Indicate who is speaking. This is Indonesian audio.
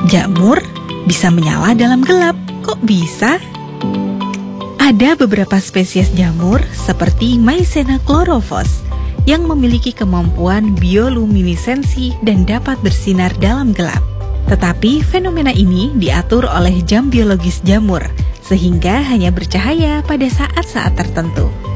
Speaker 1: Jamur bisa menyala dalam gelap. Kok bisa? Ada beberapa spesies jamur seperti Mycena chlorophyllus yang memiliki kemampuan bioluminesensi dan dapat bersinar dalam gelap. Tetapi fenomena ini diatur oleh jam biologis jamur, sehingga hanya bercahaya pada saat-saat tertentu.